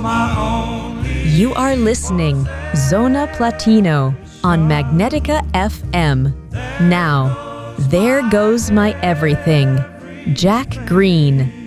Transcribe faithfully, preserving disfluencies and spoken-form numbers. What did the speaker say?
my only. You are listening Zona Platino on Magnetica F M. Now, There Goes My Everything, Jack Green.